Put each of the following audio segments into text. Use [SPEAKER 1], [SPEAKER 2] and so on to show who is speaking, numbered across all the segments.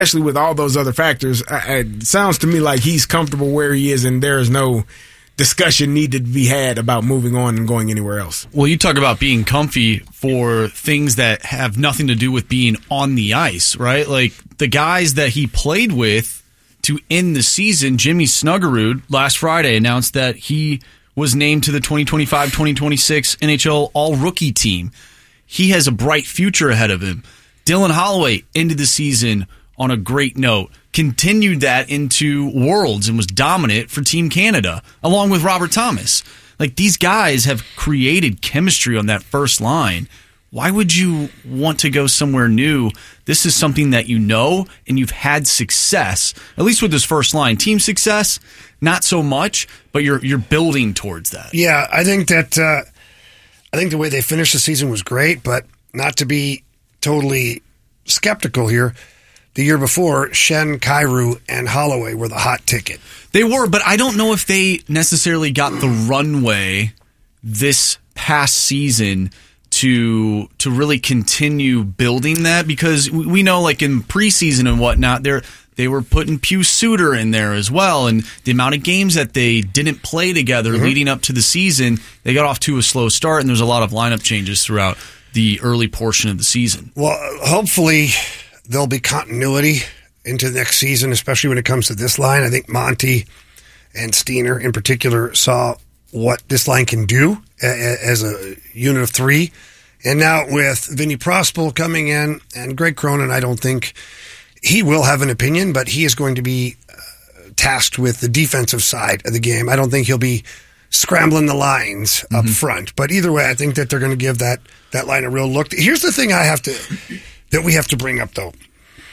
[SPEAKER 1] especially with all those other factors, it sounds to me like he's comfortable where he is and there is no discussion needed to be had about moving on and going anywhere else.
[SPEAKER 2] Well, you talk about being comfy for things that have nothing to do with being on the ice, right? Like the guys that he played with to end the season, Jimmy Snuggerud last Friday announced that he was named to the 2025-2026 NHL All-Rookie team. He has a bright future ahead of him. Dylan Holloway ended the season on a great note, continued that into Worlds and was dominant for Team Canada, along with Robert Thomas. Like, these guys have created chemistry on that first line. Why would you want to go somewhere new? This is something that you know, and you've had success, at least with this first line. Team success, not so much, but you're building towards that.
[SPEAKER 3] Yeah, I think that I think the way they finished the season was great, but not to be totally skeptical here. The year before, Schenn, Kyrou, and Holloway were the hot ticket.
[SPEAKER 2] They were, but I don't know if they necessarily got the runway this past season to really continue building that, because we know, like in preseason and whatnot, they were putting Pius Suter in there as well, and the amount of games that they didn't play together leading up to the season, they got off to a slow start, and there's a lot of lineup changes throughout the early portion of the season.
[SPEAKER 3] Well, hopefully there'll be continuity into the next season, especially when it comes to this line. I think Monty and Steiner in particular saw what this line can do as a unit of three. And now with Vinny Prospal coming in and Greg Cronin, I don't think he will have an opinion, but he is going to be tasked with the defensive side of the game. I don't think he'll be scrambling the lines up front. But either way, I think that they're going to give that line a real look. Here's the thing that we have to bring up, though.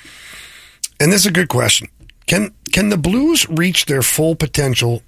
[SPEAKER 3] And this is a good question. Can the Blues reach their full potential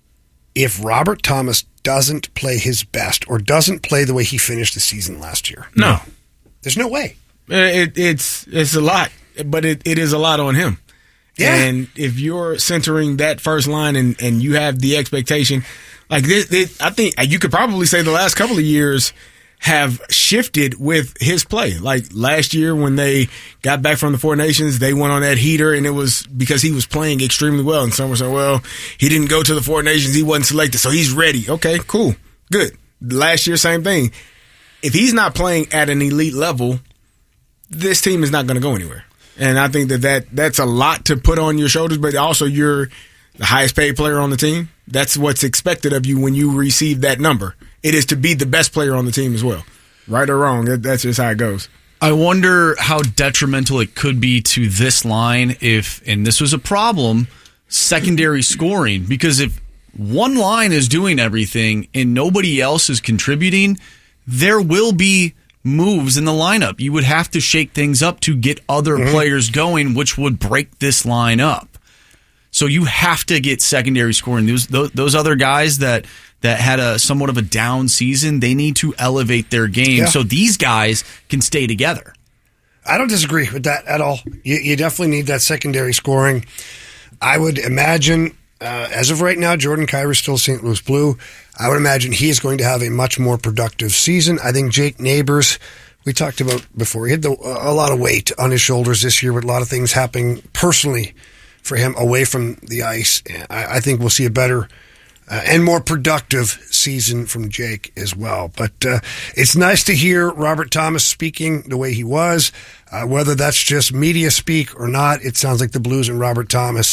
[SPEAKER 3] if Robert Thomas doesn't play his best or doesn't play the way he finished the season last year?
[SPEAKER 1] No.
[SPEAKER 3] There's no way.
[SPEAKER 1] It's a lot, but it is a lot on him.
[SPEAKER 3] Yeah.
[SPEAKER 1] And if you're centering that first line and you have the expectation, like this, I think you could probably say the last couple of years have shifted with his play. Like last year when they got back from the Four Nations, they went on that heater, and it was because he was playing extremely well. And some were saying, well, he didn't go to the Four Nations, he wasn't selected, so he's ready. Okay, cool, good. Last year, same thing. If he's not playing at an elite level, this team is not going to go anywhere. And I think that's a lot to put on your shoulders, but also you're the highest paid player on the team. That's what's expected of you when you receive that number. It is to be the best player on the team as well. Right or wrong, that's just how it goes.
[SPEAKER 2] I wonder how detrimental it could be to this line if, and this was a problem, secondary scoring. Because if one line is doing everything and nobody else is contributing, there will be moves in the lineup. You would have to shake things up to get other players going, which would break this line up. So you have to get secondary scoring. Those other guys that had a somewhat of a down season, they need to elevate their game so these guys can stay together.
[SPEAKER 3] I don't disagree with that at all. You definitely need that secondary scoring. I would imagine, as of right now, Jordan Kyrou is still St. Louis Blue. I would imagine he is going to have a much more productive season. I think Jake Neighbors, we talked about before, he had a lot of weight on his shoulders this year with a lot of things happening personally for him away from the ice. I think we'll see a better and more productive season from Jake as well. But it's nice to hear Robert Thomas speaking the way he was. Whether that's just media speak or not, it sounds like the Blues and Robert Thomas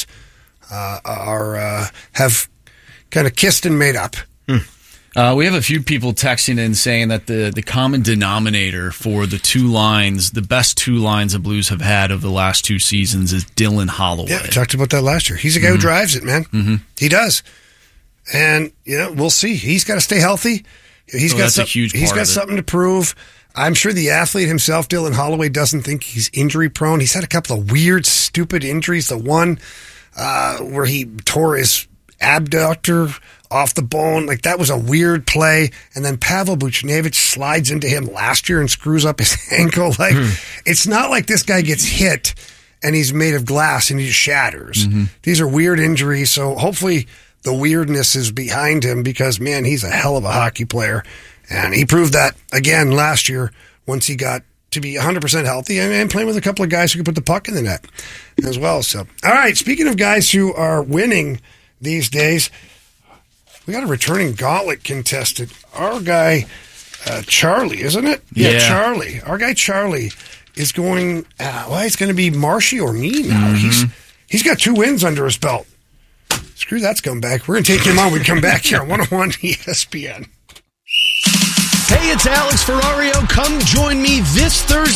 [SPEAKER 3] have kind of kissed and made up.
[SPEAKER 2] We have a few people texting in saying that the common denominator for the two lines, the best two lines the Blues have had of the last two seasons, is Dylan Holloway.
[SPEAKER 3] Yeah, we talked about that last year. He's a guy who drives it, man. He does. And, we'll see. He's got to stay healthy. He's got something to prove. I'm sure the athlete himself, Dylan Holloway, doesn't think he's injury prone. He's had a couple of weird, stupid injuries. The one where he tore his abductor off the bone, like that was a weird play. And then Pavel Buchnevich slides into him last year and screws up his ankle. Like it's not like this guy gets hit and he's made of glass and he just shatters. These are weird injuries. So hopefully the weirdness is behind him, because man, he's a hell of a hockey player. And he proved that again last year once he got to be 100% healthy and playing with a couple of guys who can put the puck in the net as well. So, all right, speaking of guys who are winning these days, we got a returning gauntlet contestant. Our guy, Charlie, isn't it?
[SPEAKER 2] Yeah,
[SPEAKER 3] Charlie. Our guy, Charlie, is going, it's going to be Marshy or me now. He's got 2 wins under his belt. Screw that scumbag. We're going to take him on when we come back here on 101 ESPN.
[SPEAKER 4] Hey, it's Alex Ferrario. Come join me this Thursday